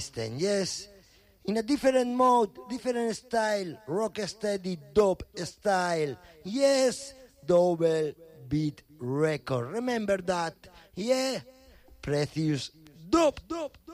Yes, in a different mode, different style, rock steady, dope style. Yes, double beat record. Remember that? Yeah, Precious dope.